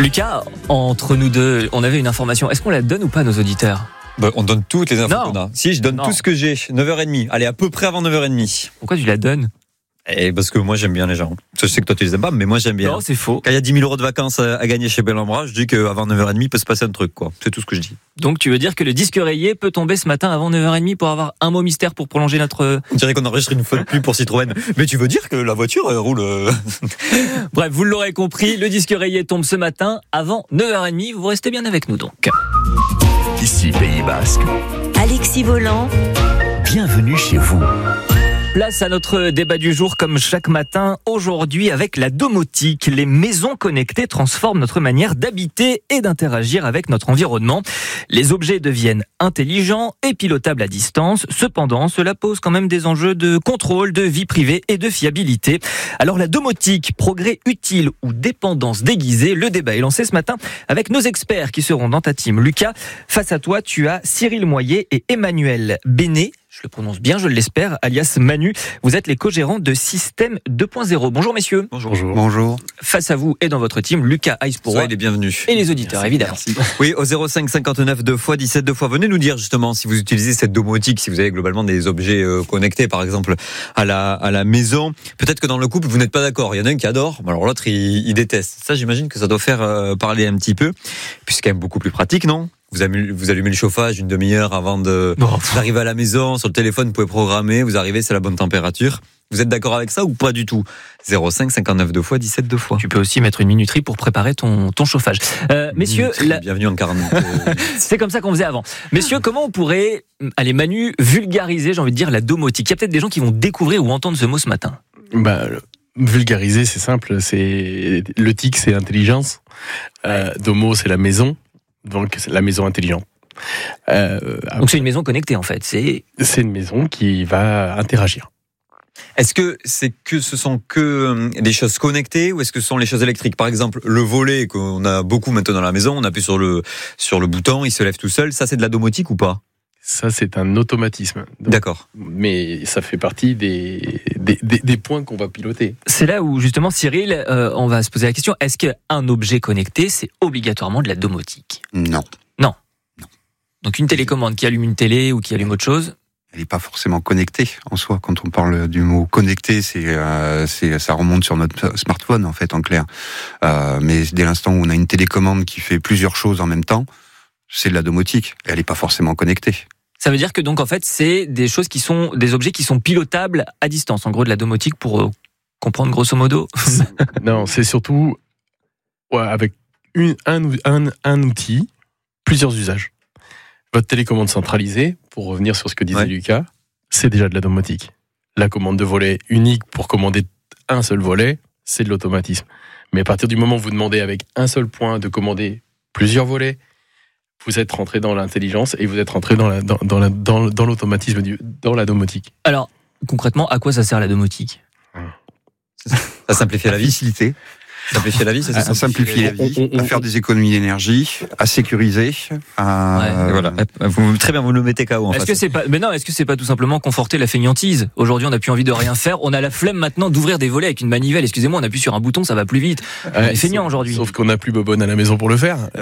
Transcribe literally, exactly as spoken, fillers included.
Lucas, entre nous deux, on avait une information. Est-ce qu'on la donne ou pas à nos auditeurs ? Bah, on donne toutes les infos Non. qu'on a. Si, je donne Non. tout ce que j'ai. neuf heures trente. Allez, à peu près avant neuf heures trente. Pourquoi tu la donnes ? Et parce que moi, j'aime bien les gens. Je sais que toi, tu les aimes pas, mais moi, j'aime bien. Non, c'est faux. Quand il y a dix mille euros de vacances à, à gagner chez Bellambra, je dis qu'avant neuf heures trente, il peut se passer un truc, quoi. C'est tout ce que je dis. Donc tu veux dire que le disque rayé peut tomber ce matin avant neuf heures trente pour avoir un mot mystère pour prolonger notre... On dirait qu'on enregistre une fois de plus pour Citroën. Mais tu veux dire que la voiture elle roule... euh, Bref, vous l'aurez compris, le disque rayé tombe ce matin avant neuf heures trente. Vous restez bien avec nous donc. Ici Pays Basque. Alexis Volant, Bienvenue chez vous. Place à notre débat du jour comme chaque matin, aujourd'hui avec la domotique. Les maisons connectées transforment notre manière d'habiter et d'interagir avec notre environnement. Les objets deviennent intelligents et pilotables à distance. Cependant, cela pose quand même des enjeux de contrôle, de vie privée et de fiabilité. Alors la domotique, progrès utile ou dépendance déguisée, le débat est lancé ce matin avec nos experts qui seront dans ta team. Lucas, face à toi, tu as Cyril Moyer et Emmanuel Bénet. Je le prononce bien, je l'espère, alias Manu. Vous êtes les co-gérants de Système deux point zéro. Bonjour messieurs. Bonjour. Bonjour. Face à vous et dans votre team, Lucas Aisporois Soyez les bienvenus. et les auditeurs, Merci, évidemment. merci. Oui, au zéro cinq cinquante-neuf deux fois dix-sept deux fois. Venez nous dire justement si vous utilisez cette domotique, si vous avez globalement des objets euh, connectés, par exemple à la à la maison. Peut-être que dans le couple vous n'êtes pas d'accord. Il y en a un qui adore, alors l'autre il, il déteste. Ça, j'imagine que ça doit faire euh, parler un petit peu. Puis c'est quand même beaucoup plus pratique, non ? Vous allumez, vous allumez le chauffage une demi-heure avant de, Non. d'arriver à la maison. Sur le téléphone, vous pouvez programmer. Vous arrivez, c'est la bonne température. Vous êtes d'accord avec ça ou pas du tout ? zéro cinq cinquante-neuf deux fois dix-sept deux fois. Tu peux aussi mettre une minuterie pour préparer ton, ton chauffage. Euh, messieurs, la- Bienvenue en quarante. c'est comme ça qu'on faisait avant. Messieurs, comment on pourrait, allez Manu, vulgariser, j'ai envie de dire, la domotique ? Il y a peut-être des gens qui vont découvrir ou entendre ce mot ce matin. Bah, le- vulgariser, c'est simple. C'est le T I C, c'est intelligence. Euh, Domo, c'est la maison. Donc, c'est la maison intelligente. Euh, Donc c'est une maison connectée en fait. C'est c'est une maison qui va interagir. Est-ce que c'est que ce sont que euh, des choses connectées ou est-ce que ce sont les choses électriques ? Par exemple, le volet qu'on a beaucoup maintenant dans la maison, on appuie sur le sur le bouton, il se lève tout seul. Ça, c'est de la domotique ou pas ? Ça, c'est un automatisme. Donc, D'accord. mais ça fait partie des, des, des, des points qu'on va piloter. c'est là où justement Cyril, euh, on va se poser la question, est-ce qu'un objet connecté, c'est obligatoirement de la domotique ? Non, Donc une télécommande qui allume une télé ou qui allume autre chose ? elle n'est pas forcément connectée en soi. Quand on parle du mot connecté, c'est, euh, c'est ça remonte sur notre smartphone en fait, en clair. Euh, mais dès l'instant où on a une télécommande qui fait plusieurs choses en même temps, c'est de la domotique. Elle n'est pas forcément connectée. Ça veut dire que donc en fait c'est des choses qui sont des objets qui sont pilotables à distance. En gros de la domotique pour euh, comprendre grosso modo. Non, c'est surtout ouais, avec une, un, un, un outil, plusieurs usages. Votre télécommande centralisée, pour revenir sur ce que disait Ouais. Lucas, c'est déjà de la domotique. La commande de volet unique pour commander un seul volet, c'est de l'automatisme. Mais à partir du moment où vous demandez avec un seul point de commander plusieurs volets, vous êtes rentré dans l'intelligence et vous êtes rentré dans, la, dans, dans, la, dans, dans l'automatisme, du, dans la domotique. Alors concrètement, à quoi ça sert la domotique ? Ça simplifie la vie. Facilité, Simplifier la vie, c'est ça. à simplifier la vie, on- on- à faire des économies d'énergie, à sécuriser. À, Ouais. Et voilà. Vous, très bien, vous le mettez K O en Est-ce face. que c'est pas mais non, est-ce que c'est pas tout simplement conforter la fainéantise ? Aujourd'hui, on n'a plus envie de rien faire, on a la flemme maintenant d'ouvrir des volets avec une manivelle. Excusez-moi, on appuie sur un bouton, ça va plus vite. On est feignant sauf- aujourd'hui. Sauf qu'on n'a plus Bobonne à la maison pour le faire.